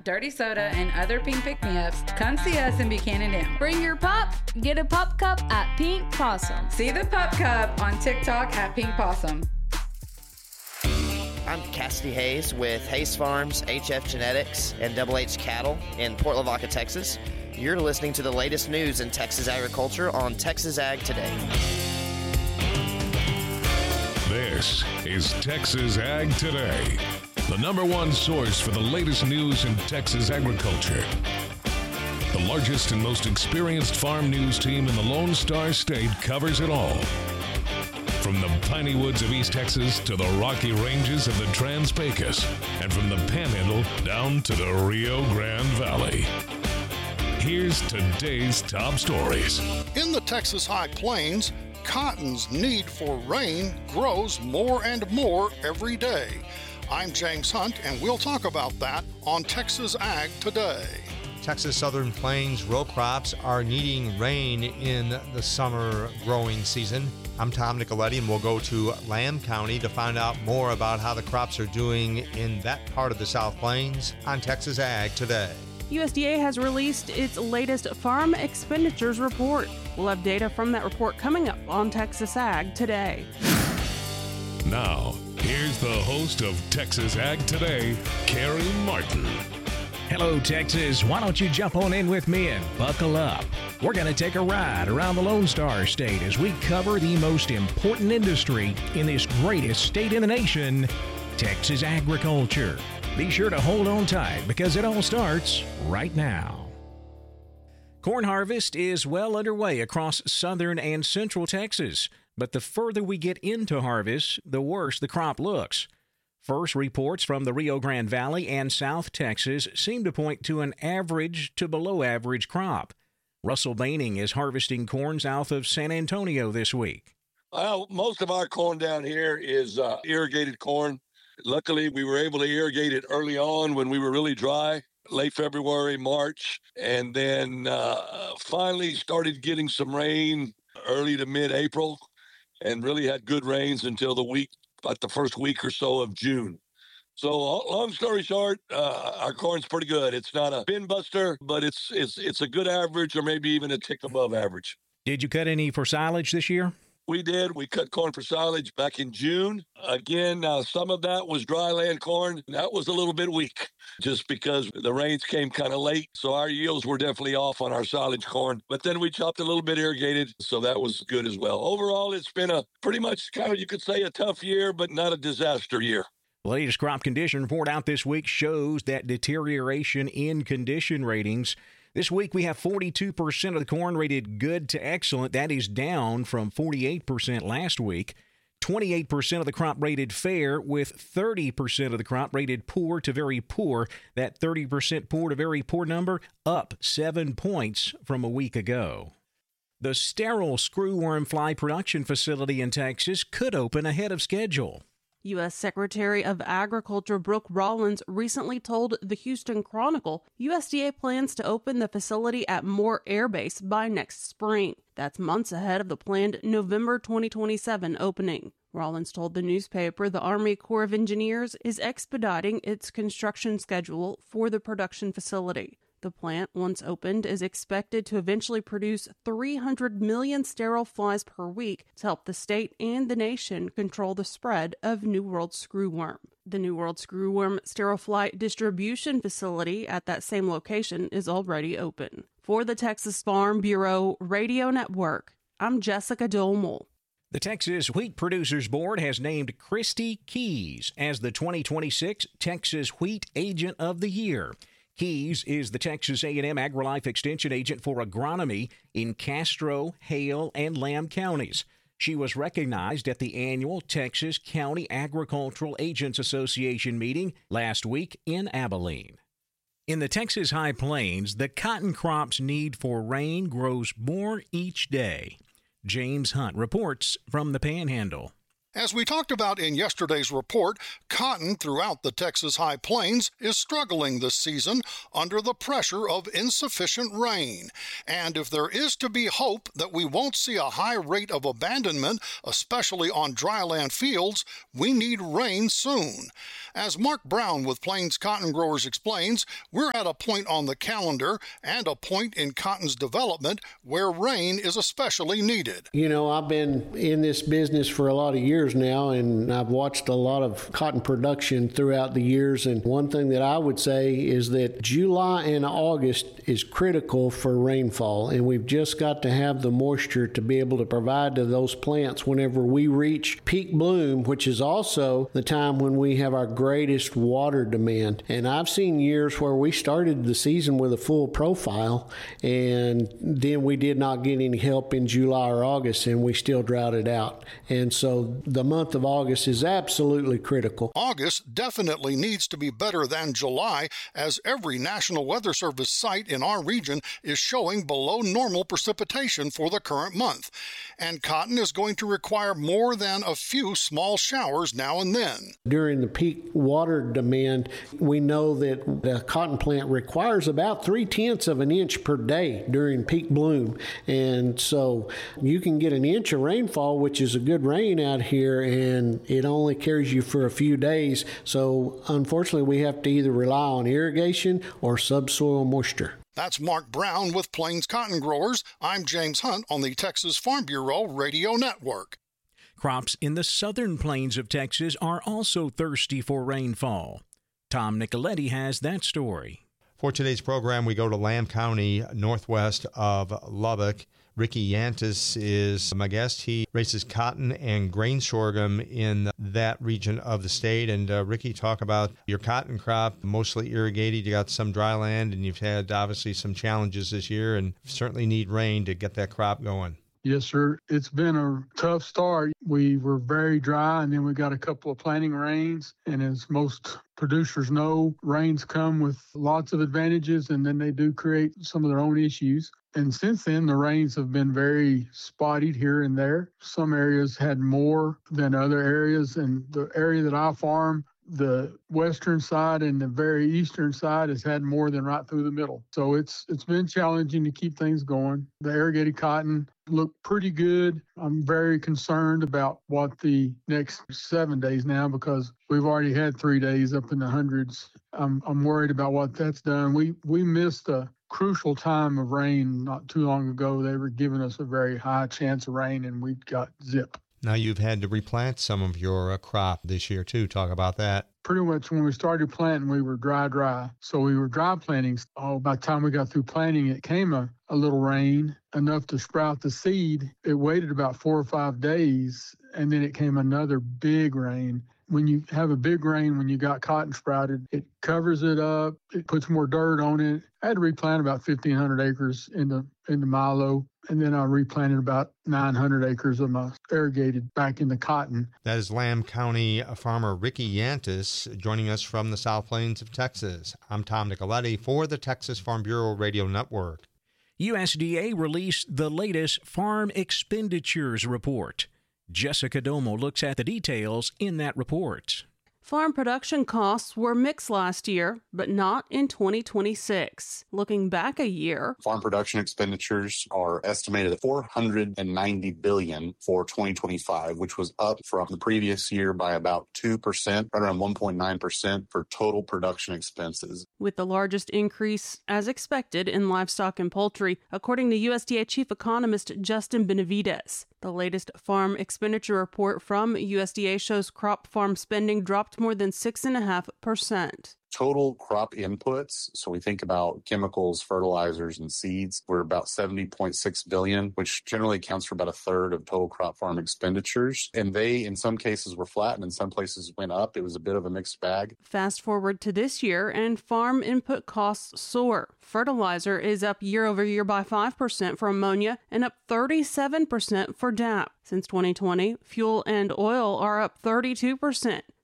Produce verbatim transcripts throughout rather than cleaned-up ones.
dirty soda, and other pink pick-me-ups, come see us in Buchanan Dam. Bring your pup, get a pup cup at Pink Possum. See the pup cup on TikTok at Pink Possum. I'm Cassidy Hayes with Hayes Farms, H F Genetics, and Double H Cattle in Port Lavaca, Texas. You're listening to the latest news in Texas agriculture on Texas Ag Today. This is Texas Ag Today, the number one source for the latest news in Texas agriculture. The largest and most experienced farm news team in the Lone Star State covers it all. From the piney woods of East Texas to the rocky ranges of the Trans-Pecos, and from the Panhandle down to the Rio Grande Valley. Here's today's top stories. In the Texas High Plains, cotton's need for rain grows more and more every day. I'm James Hunt, and we'll talk about that on Texas Ag Today. Texas Southern Plains row crops are needing rain in the summer growing season. I'm Tom Nicoletti, and we'll go to Lamb County to find out more about how the crops are doing in that part of the South Plains on Texas Ag Today. U S D A has released its latest farm expenditures report. We'll have data from that report coming up on Texas Ag Today. Now, here's the host of Texas Ag Today, Carrie Martin. Hello, Texas. Why don't you jump on in with me and buckle up? We're going to take a ride around the Lone Star State as we cover the most important industry in this greatest state in the nation, Texas agriculture. Be sure to hold on tight because it all starts right now. Corn harvest is well underway across southern and central Texas, but the further we get into harvest, the worse the crop looks. First reports from the Rio Grande Valley and South Texas seem to point to an average to below average crop. Russell Baining is harvesting corn south of San Antonio this week. Well, most of our corn down here is uh, irrigated corn. Luckily, we were able to irrigate it early on when we were really dry, late February, March, and then uh, finally started getting some rain early to mid-April and really had good rains until the week about the first week or so of June. So long story short, uh, our corn's pretty good. It's not a bin buster, but it's it's it's a good average or maybe even a tick above average. Did you cut any for silage this year? We did. We cut corn for silage back in June. Again, now some of that was dry land corn. That was a little bit weak just because the rains came kind of late. So our yields were definitely off on our silage corn. But then we chopped a little bit irrigated. So that was good as well. Overall, it's been a pretty much kind of, you could say, a tough year, but not a disaster year. The latest crop condition report out this week shows that deterioration in condition ratings. This week, we have forty-two percent of the corn rated good to excellent. That is down from forty-eight percent last week. twenty-eight percent of the crop rated fair, with thirty percent of the crop rated poor to very poor. That thirty percent poor to very poor number up seven points from a week ago. The sterile screwworm fly production facility in Texas could open ahead of schedule. U S Secretary of Agriculture Brooke Rollins recently told the Houston Chronicle U S D A plans to open the facility at Moore Air Base by next spring. That's months ahead of the planned November twenty twenty-seven opening. Rollins told the newspaper the Army Corps of Engineers is expediting its construction schedule for the production facility. The plant, once opened, is expected to eventually produce three hundred million sterile flies per week to help the state and the nation control the spread of New World screwworm. The New World screwworm sterile fly distribution facility at that same location is already open. For the Texas Farm Bureau Radio Network, I'm Jessica Domel. The Texas Wheat Producers Board has named Christy Keys as the twenty twenty-six Texas Wheat Agent of the Year. Keys is the Texas A and M AgriLife Extension Agent for Agronomy in Castro, Hale, and Lamb counties. She was recognized at the annual Texas County Agricultural Agents Association meeting last week in Abilene. In the Texas High Plains, the cotton crop's need for rain grows more each day. James Hunt reports from the Panhandle. As we talked about in yesterday's report, cotton throughout the Texas High Plains is struggling this season under the pressure of insufficient rain. And if there is to be hope that we won't see a high rate of abandonment, especially on dryland fields, we need rain soon. As Mark Brown with Plains Cotton Growers explains, we're at a point on the calendar and a point in cotton's development where rain is especially needed. You know, I've been in this business for a lot of years now, and I've watched a lot of cotton production throughout the years, and one thing that I would say is that July and August is critical for rainfall, and we've just got to have the moisture to be able to provide to those plants whenever we reach peak bloom, which is also the time when we have our greatest water demand. And I've seen years where we started the season with a full profile, and then we did not get any help in July or August, and we still droughted out. And so the month of August is absolutely critical. August definitely needs to be better than July, as every National Weather Service site in our region is showing below normal precipitation for the current month. And cotton is going to require more than a few small showers now and then. During the peak water demand, we know that the cotton plant requires about three-tenths of an inch per day during peak bloom. And so you can get an inch of rainfall, which is a good rain out here, and it only carries you for a few days. So unfortunately, we have to either rely on irrigation or subsoil moisture. That's Mark Brown with Plains Cotton Growers. I'm James Hunt on the Texas Farm Bureau Radio Network. Crops in the southern plains of Texas are also thirsty for rainfall. Tom Nicoletti has that story. For today's program, we go to Lamb County, northwest of Lubbock. Ricky Yantis is my guest. He raises cotton and grain sorghum in that region of the state. And uh, Ricky, talk about your cotton crop, mostly irrigated. You got some dry land, and you've had obviously some challenges this year, and certainly need rain to get that crop going. Yes, sir. It's been a tough start. We were very dry, and then we got a couple of planting rains. And as most producers know, rains come with lots of advantages, and then they do create some of their own issues. And since then, the rains have been very spotty here and there. Some areas had more than other areas, and the area that I farm, the western side and the very eastern side, has had more than right through the middle. So it's it's been challenging to keep things going. The irrigated cotton looked pretty good. I'm very concerned about what the next seven days now, because we've already had three days up in the hundreds. I'm I'm worried about what that's done. We we missed a crucial time of rain not too long ago. They were giving us a very high chance of rain, and we got zip. Now you've had to replant some of your uh, crop this year, too. Talk about that. Pretty much when we started planting, we were dry, dry. So we were dry planting. Oh, by the time we got through planting, it came a, a little rain, enough to sprout the seed. It waited about four or five days, and then it came another big rain. When you have a big rain, when you got cotton sprouted, it covers it up. It puts more dirt on it. I had to replant about fifteen hundred acres in the in the milo, and then I replanted about nine hundred acres of my irrigated back in the cotton. That is Lamb County farmer Ricky Yantis joining us from the South Plains of Texas. I'm Tom Nicoletti for the Texas Farm Bureau Radio Network. U S D A released the latest farm expenditures report. Jessica Domo looks at the details in that report. Farm production costs were mixed last year, but not in twenty twenty-six. Looking back a year, farm production expenditures are estimated at four hundred ninety billion dollars for twenty twenty-five, which was up from the previous year by about two percent, right around one point nine percent for total production expenses. With the largest increase, as expected, in livestock and poultry, according to U S D A Chief Economist Justin Benavides. The latest farm expenditure report from U S D A shows crop farm spending dropped more than six point five percent. Total crop inputs, so we think about chemicals, fertilizers, and seeds, were about seventy point six billion dollars, which generally accounts for about a third of total crop farm expenditures. And they, in some cases, were flat, and in some places went up. It was a bit of a mixed bag. Fast forward to this year, and farm input costs soar. Fertilizer is up year over year by five percent for ammonia and up thirty-seven percent for D A P. Since twenty twenty, fuel and oil are up thirty-two percent.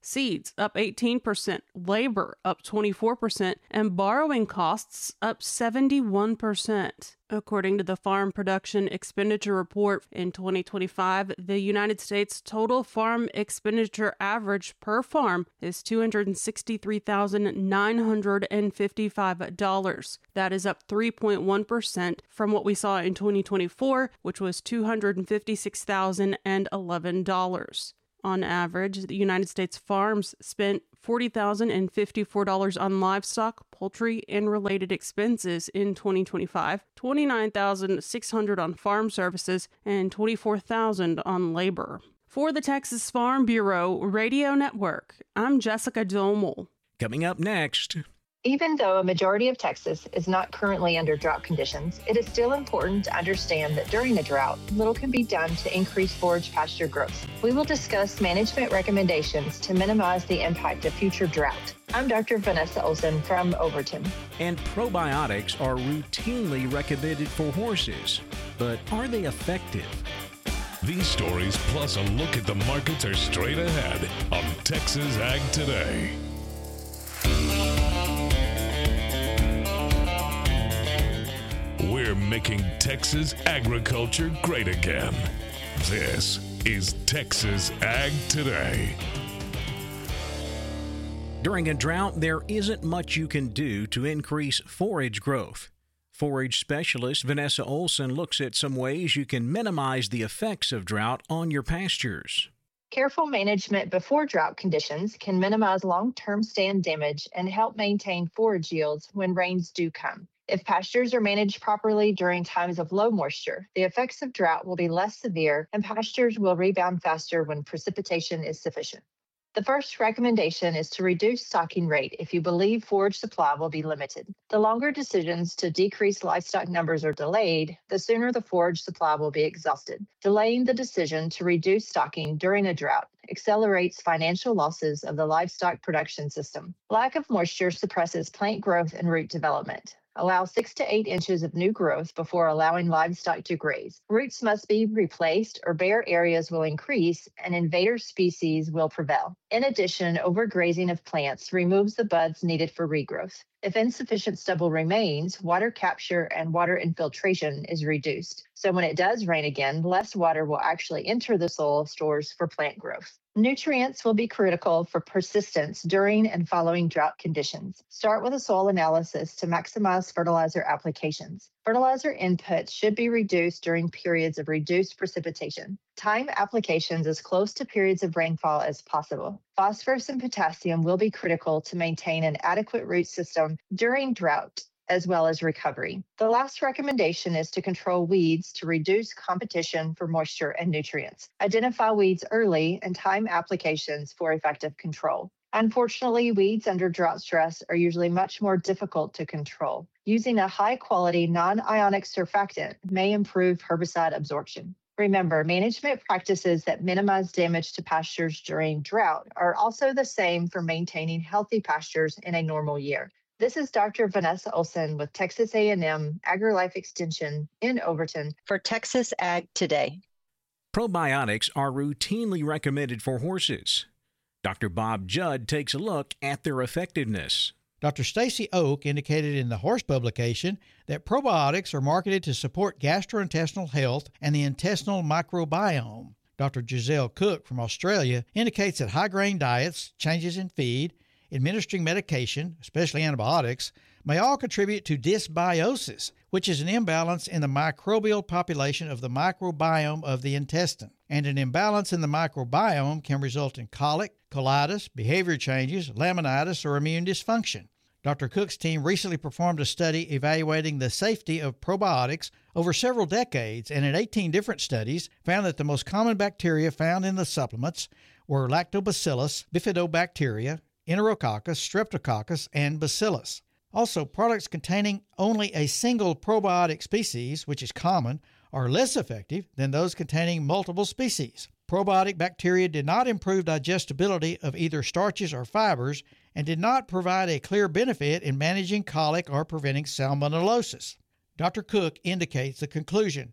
seeds up eighteen percent, labor up twenty-four percent, and borrowing costs up seventy-one percent. According to the Farm Production Expenditure Report, in twenty twenty-five, the United States total farm expenditure average per farm is two hundred sixty-three thousand nine hundred fifty-five dollars. That is up three point one percent from what we saw in twenty twenty-four, which was two hundred fifty-six thousand eleven dollars. On average, the United States farms spent forty thousand fifty-four dollars on livestock, poultry, and related expenses in twenty twenty-five, twenty-nine thousand six hundred dollars on farm services, and twenty-four thousand dollars on labor. For the Texas Farm Bureau Radio Network, I'm Jessica Domel. Coming up next. Even though a majority of Texas is not currently under drought conditions, it is still important to understand that during a drought, little can be done to increase forage pasture growth. We will discuss management recommendations to minimize the impact of future drought. I'm Doctor Vanessa Olson from Overton. And probiotics are routinely recommended for horses, but are they effective? These stories plus a look at the markets are straight ahead on Texas Ag Today. We're making Texas agriculture great again. This is Texas Ag Today. During a drought, there isn't much you can do to increase forage growth. Forage specialist Vanessa Olson looks at some ways you can minimize the effects of drought on your pastures. Careful management before drought conditions can minimize long-term stand damage and help maintain forage yields when rains do come. If pastures are managed properly during times of low moisture, the effects of drought will be less severe and pastures will rebound faster when precipitation is sufficient. The first recommendation is to reduce stocking rate if you believe forage supply will be limited. The longer decisions to decrease livestock numbers are delayed, the sooner the forage supply will be exhausted. Delaying the decision to reduce stocking during a drought accelerates financial losses of the livestock production system. Lack of moisture suppresses plant growth and root development. Allow six to eight inches of new growth before allowing livestock to graze. Roots must be replaced or bare areas will increase and invader species will prevail. In addition, overgrazing of plants removes the buds needed for regrowth. If insufficient stubble remains, water capture and water infiltration is reduced. So when it does rain again, less water will actually enter the soil stores for plant growth. Nutrients will be critical for persistence during and following drought conditions. Start with a soil analysis to maximize fertilizer applications. Fertilizer input should be reduced during periods of reduced precipitation. Time applications as close to periods of rainfall as possible. Phosphorus and potassium will be critical to maintain an adequate root system during drought, as well as recovery. The last recommendation is to control weeds to reduce competition for moisture and nutrients. Identify weeds early and time applications for effective control. Unfortunately, weeds under drought stress are usually much more difficult to control. Using a high-quality non-ionic surfactant may improve herbicide absorption. Remember, management practices that minimize damage to pastures during drought are also the same for maintaining healthy pastures in a normal year. This is Doctor Vanessa Olson with Texas A and M AgriLife Extension in Overton for Texas Ag Today. Probiotics are routinely recommended for horses. Doctor Bob Judd takes a look at their effectiveness. Doctor Stacy Oak indicated in the Horse publication that probiotics are marketed to support gastrointestinal health and the intestinal microbiome. Doctor Giselle Cook from Australia indicates that high-grain diets, changes in feed, administering medication, especially antibiotics, may all contribute to dysbiosis, which is an imbalance in the microbial population of the microbiome of the intestine. And an imbalance in the microbiome can result in colic, colitis, behavior changes, laminitis, or immune dysfunction. Doctor Cook's team recently performed a study evaluating the safety of probiotics over several decades, and in eighteen different studies found that the most common bacteria found in the supplements were Lactobacillus, Bifidobacteria, Enterococcus, Streptococcus, and Bacillus. Also, products containing only a single probiotic species, which is common, are less effective than those containing multiple species. Probiotic bacteria did not improve digestibility of either starches or fibers and did not provide a clear benefit in managing colic or preventing salmonellosis. Doctor Cook indicates the conclusion.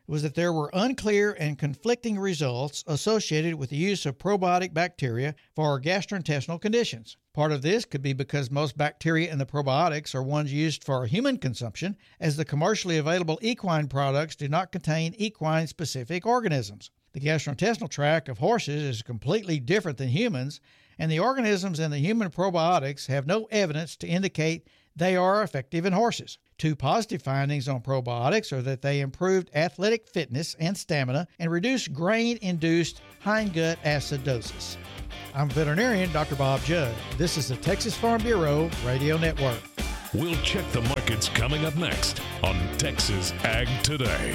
was that there were unclear and conflicting results associated with the use of probiotic bacteria for gastrointestinal conditions. Part of this could be because most bacteria in the probiotics are ones used for human consumption, as the commercially available equine products do not contain equine-specific organisms. The gastrointestinal tract of horses is completely different than humans, and the organisms in the human probiotics have no evidence to indicate they are effective in horses. Two positive findings on probiotics are that they improved athletic fitness and stamina and reduced grain-induced hindgut acidosis. I'm veterinarian Doctor Bob Judd. This is the Texas Farm Bureau Radio Network. We'll check the markets coming up next on Texas Ag Today.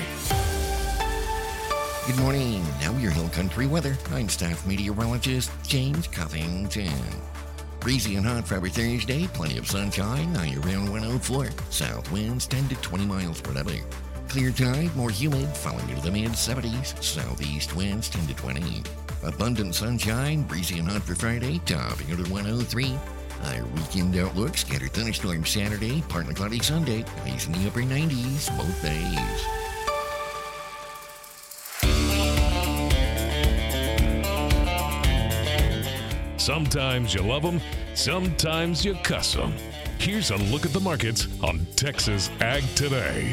Good morning. Now your Hill Country weather. I'm staff meteorologist James Covington. Breezy and hot for every Thursday. Plenty of sunshine. High around one oh four. South winds ten to twenty miles per hour. Clear tide, more humid, falling into the mid seventies. Southeast winds ten to twenty. Abundant sunshine. Breezy and hot for Friday. Topping at one oh three. Our weekend outlook. Scattered thunderstorms Saturday. Partly cloudy Sunday. Highs in the upper nineties both days. Sometimes you love them, sometimes you cuss them. Here's a look at the markets on Texas Ag Today.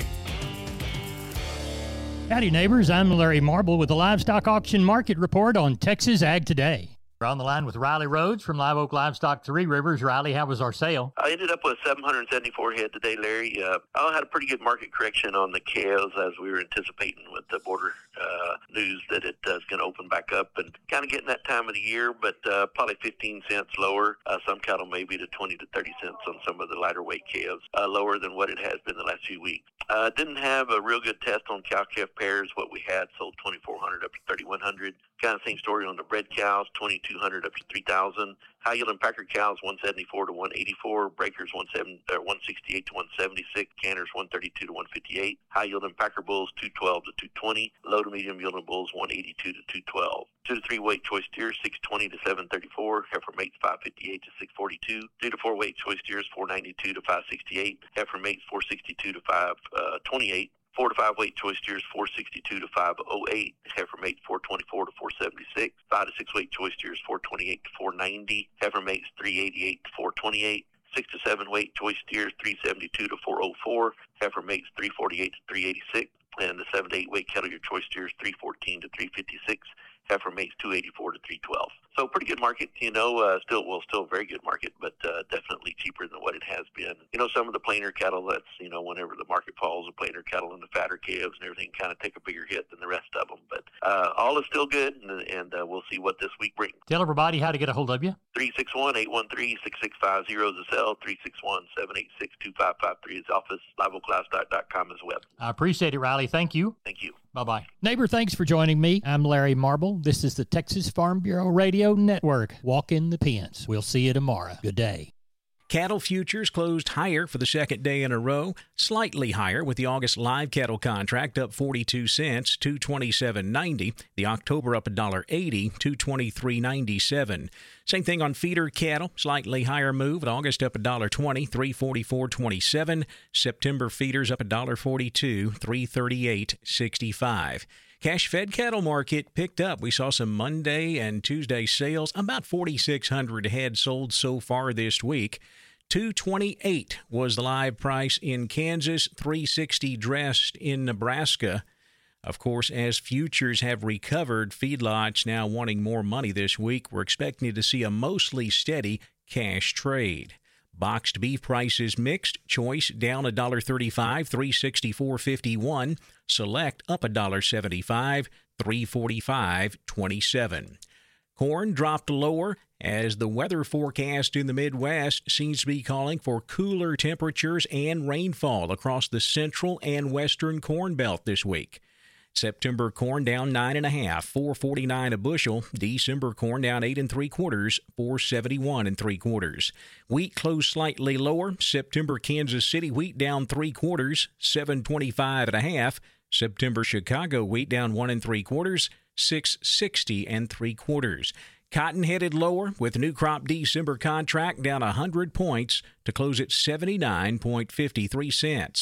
Howdy, neighbors. I'm Larry Marble with the Livestock Auction Market Report on Texas Ag Today. We're on the line with Riley Rhodes from Live Oak Livestock Three Rivers. Riley, how was our sale? I ended up with seven hundred seventy-four head today, Larry. Uh, I had a pretty good market correction on the calves as we were anticipating with the border uh, news that it uh, is going to open back up, and kind of getting that time of the year, but uh, probably fifteen cents lower. Uh, some cattle maybe to twenty to thirty cents on some of the lighter weight calves, uh, lower than what it has been the last few weeks. Uh, didn't have a real good test on cow-calf pairs. What we had sold twenty-four hundred up to thirty-one hundred. Kind of same story on the bred cows, twenty-two hundred up to three thousand. High yield and packer cows, one seventy-four to one eighty-four. Breakers, one sixty-eight to one seventy-six. Canners, one thirty-two to one fifty-eight. High yield and packer bulls, two twelve to two twenty. Low to medium yielding bulls, one eighty-two to two twelve. Two to three weight choice steers, six twenty to seven thirty-four. Heifer mates, five fifty-eight to six forty-two. Three to four weight choice steers, four ninety-two to five sixty-eight. Heifer mates, four sixty-two to five twenty-eight. Four to five weight choice steers, four sixty-two to five oh eight. Heifer mates, four twenty-four to four seventy-six. Five to six weight choice steers, four twenty-eight to four ninety. Heifer mates, three eighty-eight to four twenty-eight. Six to seven weight choice steers, three seventy-two to four oh four. Heifer mates, three forty-eight to three eighty-six. And the seven to eight weight cattle year choice steers, three fourteen to three fifty-six. Heifer mates, two eighty-four to three twelve. So pretty good market, you know, uh, still, well, still a very good market, but uh, definitely cheaper than what it has been. You know, some of the plainer cattle, that's, you know, whenever the market falls, the plainer cattle and the fatter calves and everything kind of take a bigger hit than the rest of them. But uh, all is still good, and, and uh, we'll see what this week brings. Tell everybody how to get a hold of you. three six one, eight one three, six six five zero is the cell. three six one, seven eight six, two five five three is the office. live oak livestock dot com is the web. I appreciate it, Riley. Thank you. Thank you. Bye-bye. Neighbor, thanks for joining me. I'm Larry Marble. This is the Texas Farm Bureau Radio Network. Walk in the pens. We'll see you tomorrow. Good day. Cattle futures closed higher for the second day in a row, slightly higher with the August live cattle contract up forty-two cents, two twenty-seven ninety. The October up one dollar eighty, two twenty-three ninety-seven. Same thing on feeder cattle, slightly higher move. At August up one dollar twenty, three forty-four twenty-seven. September feeders up one dollar forty-two, three thirty-eight sixty-five. Cash-fed cattle market picked up. We saw some Monday and Tuesday sales, about forty-six hundred head sold so far this week. two twenty-eight was the live price in Kansas, three sixty dressed in Nebraska. Of course, as futures have recovered, feedlots now wanting more money this week. We're expecting to see a mostly steady cash trade. Boxed beef prices mixed. Choice down one dollar thirty-five, three sixty-four fifty-one. Select up one dollar seventy-five, three forty-five twenty-seven. Corn dropped lower as the weather forecast in the Midwest seems to be calling for cooler temperatures and rainfall across the central and western Corn Belt this week. September corn down nine and a half, four forty-nine a bushel. December corn down eight and three quarters, four seventy-one and three quarters. Wheat closed slightly lower. September Kansas City wheat down three quarters, seven twenty-five and a half. September Chicago wheat down one and three quarters, six sixty and three quarters. Cotton headed lower with new crop December contract down one hundred points to close at seventy-nine point five three cents.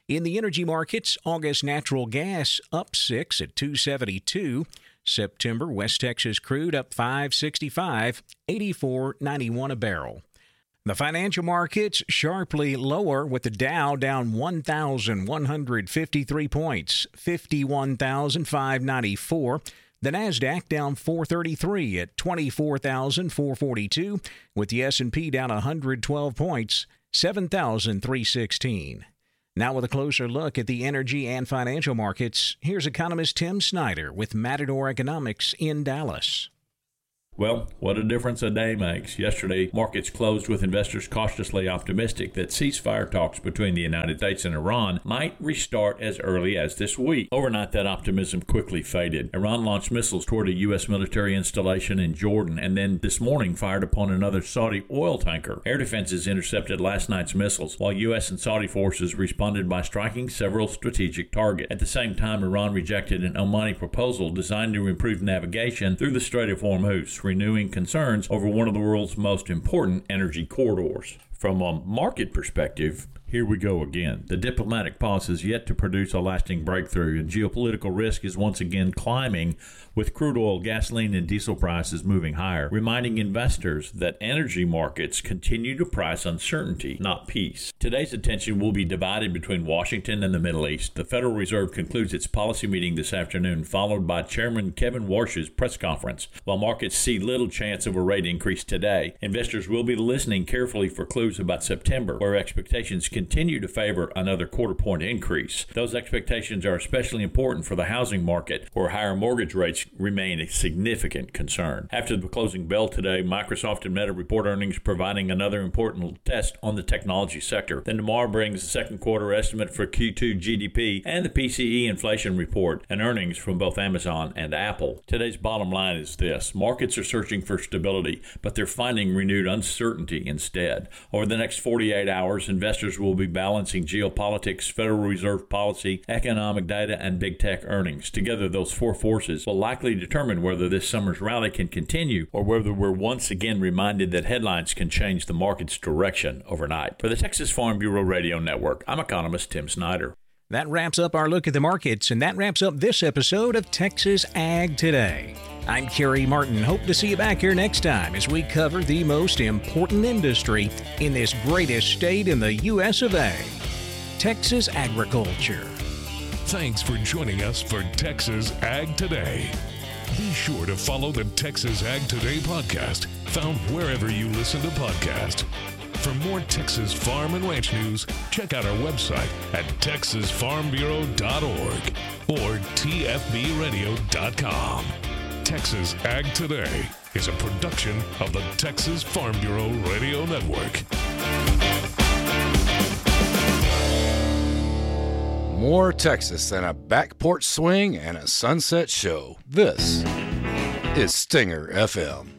In the energy markets, August natural gas up six at two seventy-two. September West Texas crude up five sixty-five, eighty-four ninety-one a barrel. The financial markets sharply lower, with the Dow down one thousand one hundred fifty-three points, fifty-one thousand five hundred ninety-four. The Nasdaq down four thirty-three at twenty-four thousand four hundred forty-two, with the S and P down one hundred twelve points, seven thousand three hundred sixteen. Now with a closer look at the energy and financial markets, here's economist Tim Snyder with Matador Economics in Dallas. Well, what a difference a day makes. Yesterday, markets closed with investors cautiously optimistic that ceasefire talks between the United States and Iran might restart as early as this week. Overnight, that optimism quickly faded. Iran launched missiles toward a U S military installation in Jordan, and then this morning fired upon another Saudi oil tanker. Air defenses intercepted last night's missiles, while U S and Saudi forces responded by striking several strategic targets. At the same time, Iran rejected an Omani proposal designed to improve navigation through the Strait of Hormuz, renewing concerns over one of the world's most important energy corridors. From a market perspective, here we go again. The diplomatic pause has yet to produce a lasting breakthrough, and geopolitical risk is once again climbing, with crude oil, gasoline, and diesel prices moving higher, reminding investors that energy markets continue to price uncertainty, not peace. Today's attention will be divided between Washington and the Middle East. The Federal Reserve concludes its policy meeting this afternoon, followed by Chairman Kevin Warsh's press conference. While markets see little chance of a rate increase today, investors will be listening carefully for clues about September, where expectations continue to favor another quarter point increase. Those expectations are especially important for the housing market, where higher mortgage rates remain a significant concern. After the closing bell today, Microsoft and Meta report earnings, providing another important test on the technology sector. Then tomorrow brings the second quarter estimate for Q two G D P and the P C E inflation report, and earnings from both Amazon and Apple. Today's bottom line is this: markets are searching for stability, but they're finding renewed uncertainty instead. Over the next forty-eight hours, investors will be balancing geopolitics, Federal Reserve policy, economic data, and big tech earnings. Together, those four forces will likely determine whether this summer's rally can continue, or whether we're once again reminded that headlines can change the market's direction overnight. For the Texas Farm Bureau Radio Network, I'm economist Tim Snyder. That wraps up our look at the markets, and that wraps up this episode of Texas Ag Today. I'm Kerry Martin. Hope to see you back here next time as we cover the most important industry in this greatest state in the U S of A, Texas agriculture. Thanks for joining us for Texas Ag Today. Be sure to follow the Texas Ag Today podcast, found wherever you listen to podcasts. For more Texas farm and ranch news, check out our website at texas farm bureau dot org or t f b radio dot com. Texas Ag Today is a production of the Texas Farm Bureau Radio Network. More Texas than a back porch swing and a sunset show. This is Stinger F M.